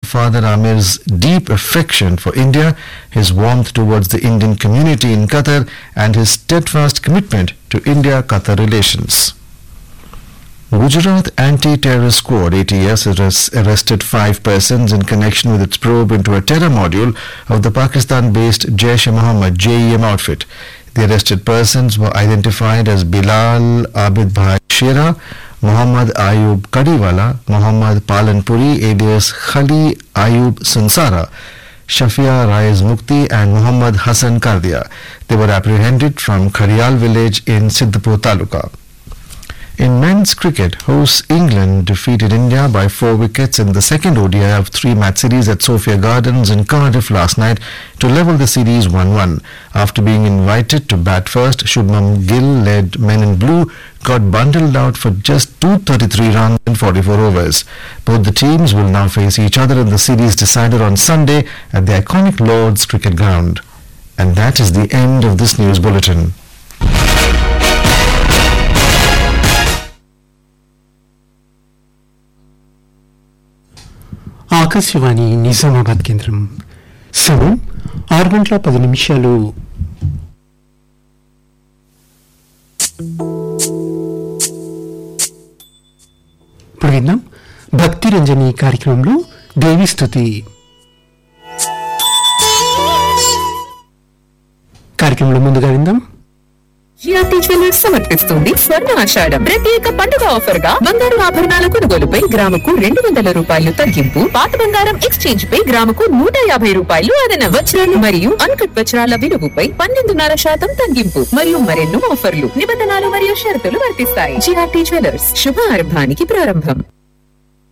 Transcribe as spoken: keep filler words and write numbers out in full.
Father Amir's deep affection for India, his warmth towards the Indian community in Qatar, and his steadfast commitment to India-Qatar relations. Gujarat Anti-Terror Squad A T S has arrested five persons in connection with its probe into a terror module of the Pakistan-based Jaish-e-Mohammed J E M outfit. The arrested persons were identified as Bilal Abid Bhai Shera, Muhammad Ayub Kadiwala, Muhammad Palanpuri alias Khali Ayub Sunsara, Shafia Raiz Mukti and Muhammad Hassan Kardia. They were apprehended from Kharial village in Siddhpur Taluka. In men's cricket, hosts England defeated India by four wickets in the second O D I of three-match series at Sophia Gardens in Cardiff last night to level the series one one. After being invited to bat first, Shubman Gill-led men in blue got bundled out for just two hundred thirty-three runs in forty-four overs. Both the teams will now face each other in the series decided on Sunday at the iconic Lord's Cricket Ground. And that is the end of this news bulletin. Akashvani Nizamabad కేంద్రం సమయం ఆరు గంటల పది నిమిషాలు. ఇప్పుడు విందాం భక్తి రంజని కార్యక్రమంలో దేవి స్తుతి. కార్యక్రమంలో ముందుగా విందాం జిఆర్టీ జ్యువెలర్స్ సమర్పిస్తుంది స్వర్ణ ఆషాఢం ప్రత్యేక పండుగ ఆఫర్ గా బంగారు ఆభరణాల కొనుగోలుపై గ్రాముకు రెండు వందల రూపాయలు తగ్గింపు, పాత బంగారం ఎక్స్చేంజ్ పై గ్రాముకు నూట యాభై రూపాయలు అదనం, వజ్రాలు మరియు అన్కట్ వజ్రాల విలువపై పన్నెండున్నర శాతం తగ్గింపు మరియు మరెన్నో ఆఫర్లు, నిబంధనలు మరియు షరతులు వర్తిస్తాయి. జిఆర్టీ జ్యువెలర్స్ శుభ ఆరంభానికి ప్రారంభం.